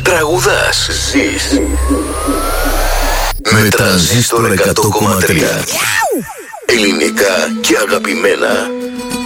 τραγουδάς, ζεις. Με Τρανζίστορ 100,3. Ελληνικά και αγαπημένα